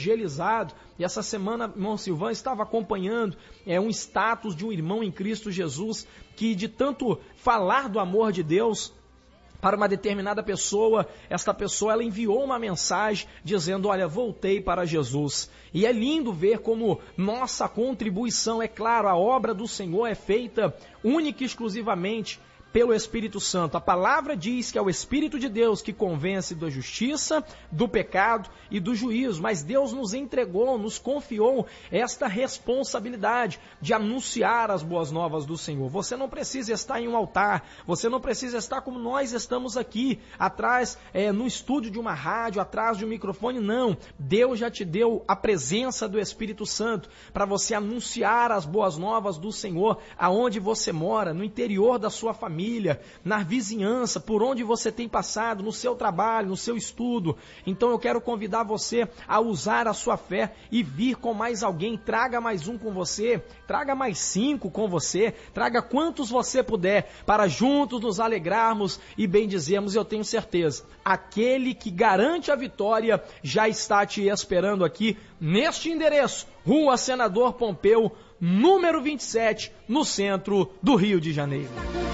evangelizado. E essa semana, irmão Silvan, estava acompanhando um status de um irmão em Cristo Jesus que, de tanto falar do amor de Deus para uma determinada pessoa, esta pessoa ela enviou uma mensagem dizendo: olha, voltei para Jesus. E é lindo ver como nossa contribuição, é claro, a obra do Senhor é feita única e exclusivamente pelo Espírito Santo. A palavra diz que é o Espírito de Deus que convence da justiça, do pecado e do juízo, mas Deus nos entregou, nos confiou esta responsabilidade de anunciar as boas novas do Senhor. Você não precisa estar em um altar, você não precisa estar como nós estamos aqui, atrás, no estúdio de uma rádio, atrás de um microfone, não. Deus já te deu a presença do Espírito Santo para você anunciar as boas novas do Senhor aonde você mora, no interior da sua família, na vizinhança, por onde você tem passado, no seu trabalho, no seu estudo. Então eu quero convidar você a usar a sua fé e vir com mais alguém. Traga mais um com você, traga mais 5 com você, traga quantos você puder, para juntos nos alegrarmos e bendizermos. Eu tenho certeza, aquele que garante a vitória já está te esperando aqui neste endereço, Rua Senador Pompeu, número 27, no centro do Rio de Janeiro.